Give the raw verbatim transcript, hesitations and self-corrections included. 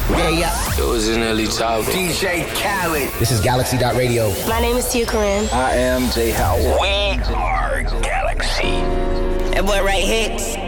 Yeah, yeah. It was in Ellie Talk. D J Khaled. This is Galaxy dot radio. My name is Tia Corinne. I am Jay Howard. We are Galaxy. That boy right hits.